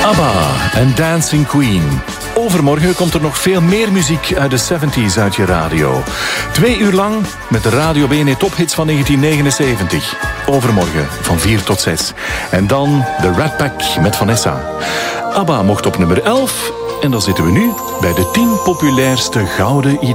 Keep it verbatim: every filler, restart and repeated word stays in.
ABBA en Dancing Queen. Overmorgen komt er nog veel meer muziek uit de zeventig uit je radio. Twee uur lang met de Radio B N E tophits van negentien negenenzeventig. Overmorgen van vier tot zes. En dan de Rat Pack met Vanessa. ABBA mocht op nummer elf. En dan zitten we nu bij de tien populairste gouden ideeën.